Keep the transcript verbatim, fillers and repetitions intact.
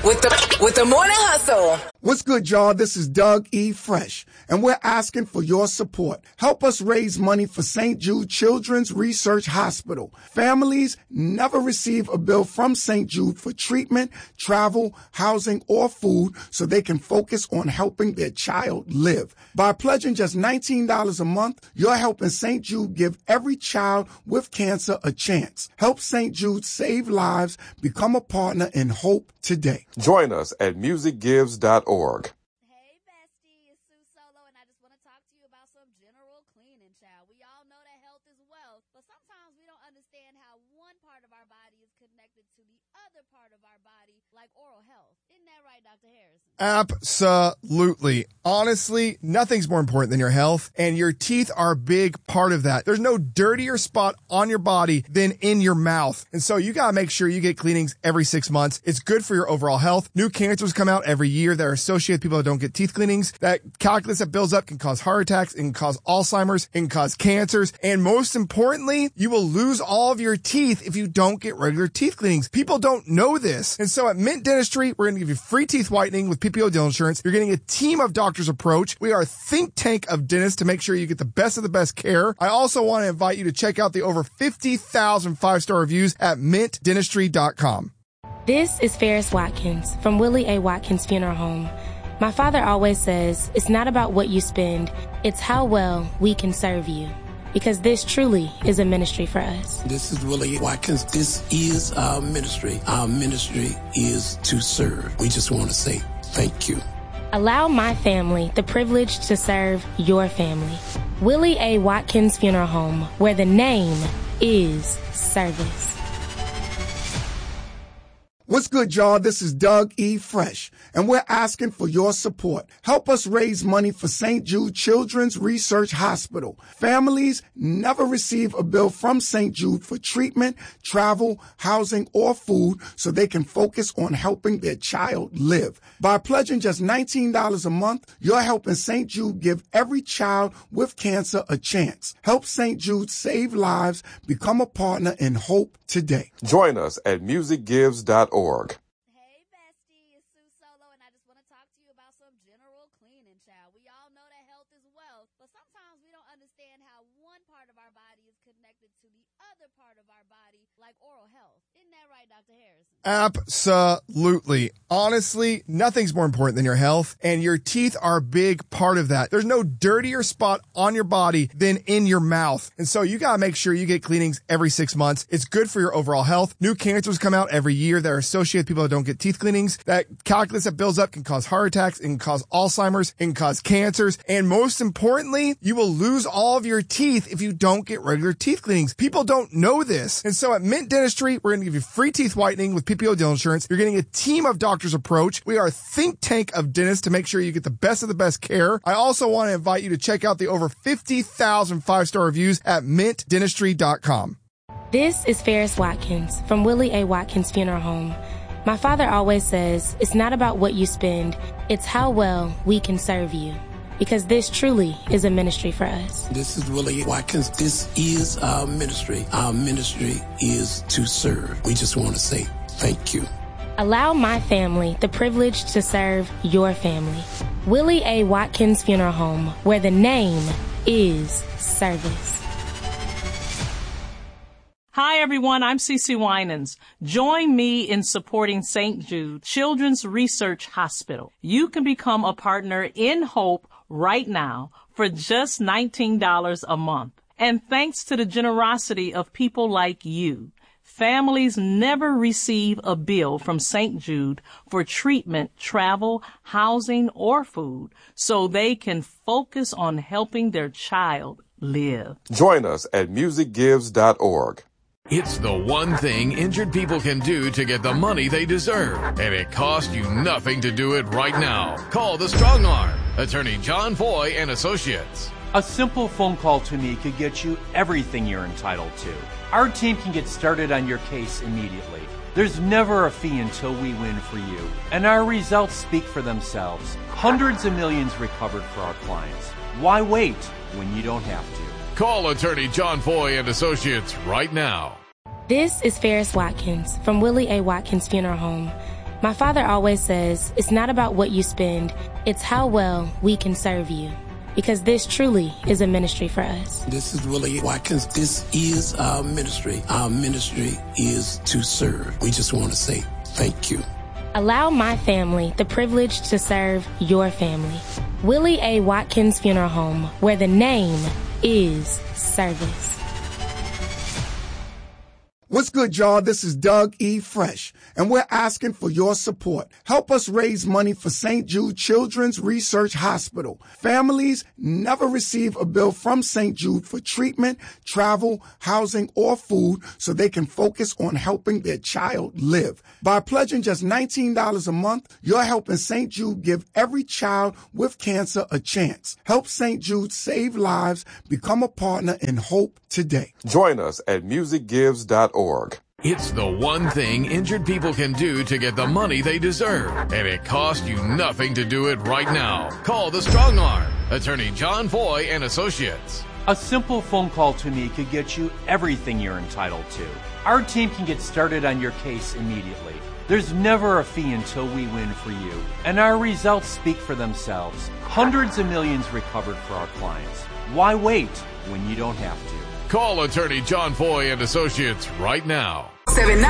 with the with the Morning Hustle. What's good, y'all? This is Doug E. Fresh, and we're asking for your support. Help us raise money for Saint Jude Children's Research Hospital. Families never receive a bill from Saint Jude for treatment, travel, housing, or food so they can focus on helping their child live. By pledging just nineteen dollars a month, you're helping Saint Jude give every child with cancer a chance. Help Saint Jude save lives. Become a partner in hope today. Join us at music gives dot org. Hey, bestie, it's Sue Solo, and I just want to talk to you about some general cleaning, child. We all know that health is wealth, but sometimes we don't understand how one part of our body is connected to the other part of our body, like oral health. Isn't that right, Doctor Harrison? Absolutely. Honestly, nothing's more important than your health, and your teeth are a big part of that. There's no dirtier spot on your body than in your mouth. And so you gotta make sure you get cleanings every six months. It's good for your overall health. New cancers come out every year that are associated with people that don't get teeth cleanings. That calculus that builds up can cause heart attacks, it can cause Alzheimer's, it can cause cancers, and most importantly, you will lose all of your teeth if you don't get regular teeth cleanings. People don't know this. And so at Mint Dentistry, we're gonna give you free teeth whitening with P P O dental insurance. You're getting a team of doctors approach. We are a think tank of dentists to make sure you get the best of the best care. I also want to invite you to check out the over fifty thousand five-star reviews at mint dentistry dot com. This is Ferris Watkins from Willie A. Watkins Funeral Home. My father always says, it's not about what you spend, it's how well we can serve you. Because this truly is a ministry for us. This is Willie Watkins. This is our ministry. Our ministry is to serve. We just want to say thank you. Allow my family the privilege to serve your family. Willie A. Watkins Funeral Home, where the name is service. What's good, y'all? This is Doug E. Fresh, and we're asking for your support. Help us raise money for Saint Jude Children's Research Hospital. Families never receive a bill from Saint Jude for treatment, travel, housing, or food so they can focus on helping their child live. By pledging just nineteen dollars a month, you're helping Saint Jude give every child with cancer a chance. Help Saint Jude save lives. Become a partner in hope today. Join us at music gives dot org. Hey, bestie, it's Sue Solo, and I just want to talk to you about some general cleaning, child. We all know that health is wealth, but sometimes we don't understand how one part of our body is connected to the other part of our body, like oral health. Isn't that right, Doctor Harrison? Absolutely. Honestly, nothing's more important than your health, and your teeth are a big part of that. There's no dirtier spot on your body than in your mouth. And so you gotta make sure you get cleanings every six months. It's good for your overall health. New cancers come out every year that are associated with people that don't get teeth cleanings. That calculus that builds up can cause heart attacks, it can cause Alzheimer's, it can cause cancers, and most importantly, you will lose all of your teeth if you don't get regular teeth cleanings. People don't know this. And so at Mint Dentistry, we're gonna give you free teeth whitening with P P O dental insurance. You're getting a team of doctors approach. We are a think tank of dentists to make sure you get the best of the best care. I also want to invite you to check out the over fifty thousand five-star reviews at mint dentistry dot com. This is Ferris Watkins from Willie A. Watkins Funeral Home. My father always says, it's not about what you spend, it's how well we can serve you. Because this truly is a ministry for us. This is Willie Watkins. This is our ministry. Our ministry is to serve. We just want to say thank you. Allow my family the privilege to serve your family. Willie A. Watkins Funeral Home, where the name is service. Hi, everyone. I'm Cece Winans. Join me in supporting Saint Jude Children's Research Hospital. You can become a partner in hope right now for just nineteen dollars a month. And thanks to the generosity of people like you, families never receive a bill from Saint Jude for treatment, travel, housing, or food, so they can focus on helping their child live. Join us at music gives dot org. It's the one thing injured people can do to get the money they deserve, and it costs you nothing to do it right now. Call the Strong Arm, Attorney John Foy and Associates. A simple phone call to me could get you everything you're entitled to. Our team can get started on your case immediately. There's never a fee until we win for you, and our results speak for themselves. Hundreds of millions recovered for our clients. Why wait when you don't have to? Call Attorney John Foy and Associates right now. This is Ferris Watkins from Willie A. Watkins Funeral Home. My father always says, it's not about what you spend, it's how well we can serve you. Because this truly is a ministry for us. This is Willie Watkins. This is our ministry. Our ministry is to serve. We just want to say thank you. Allow my family the privilege to serve your family. Willie A. Watkins Funeral Home, where the name is service. What's good, y'all? This is Doug E. Fresh, and we're asking for your support. Help us raise money for Saint Jude Children's Research Hospital. Families never receive a bill from Saint Jude for treatment, travel, housing, or food so they can focus on helping their child live. By pledging just nineteen dollars a month, you're helping Saint Jude give every child with cancer a chance. Help Saint Jude save lives. Become a partner in hope today. Join us at music gives dot org. It's the one thing injured people can do to get the money they deserve, and it costs you nothing to do it right now. Call the Strong Arm, Attorney John Foy and Associates. A simple phone call to me could get you everything you're entitled to. Our team can get started on your case immediately. There's never a fee until we win for you, and our results speak for themselves. Hundreds of millions recovered for our clients. Why wait when you don't have to? Call Attorney John Foy and Associates right now. seven